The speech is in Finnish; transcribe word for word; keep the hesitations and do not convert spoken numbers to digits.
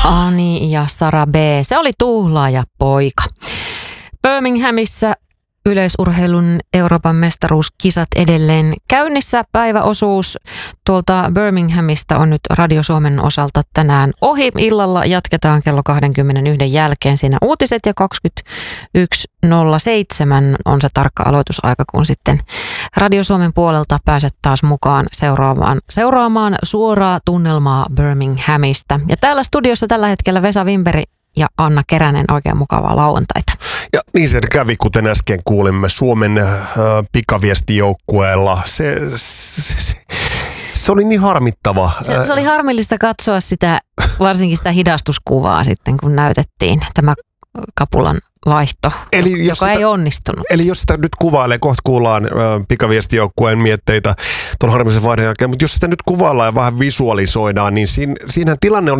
Ani ja Sara B. Se oli tuhlaaja poika. Birminghamissa yleisurheilun Euroopan mestaruuskisat edelleen käynnissä. Päiväosuus tuolta Birminghamista on nyt Radio Suomen osalta tänään ohi. Illalla jatketaan kello kaksikymmentäyksi jälkeen siinä uutiset ja kaksikymmentäyksi nolla seitsemän on se tarkka aloitusaika, kun sitten Radio Suomen puolelta pääset taas mukaan seuraamaan, seuraamaan suoraa tunnelmaa Birminghamista. Ja täällä studiossa tällä hetkellä Vesa Wimperi ja Anna Keränen, oikein mukavaa lauantaita. Ja niin se kävi, kuten äsken kuulimme, Suomen äh, pikaviestijoukkueella. Se, se, se, se oli niin harmittava. Se, se oli harmillista katsoa sitä, varsinkin sitä hidastuskuvaa sitten, kun näytettiin tämä kapulan vaihto, eli joka sitä, ei onnistunut. Eli jos sitä nyt kuvailee, kohta kuullaan äh, pikaviestijoukkueen mietteitä tuon harmillisen vaihdon jälkeen, mutta jos sitä nyt kuvaillaan ja vähän visualisoidaan, niin siinä, siinähän tilanne oli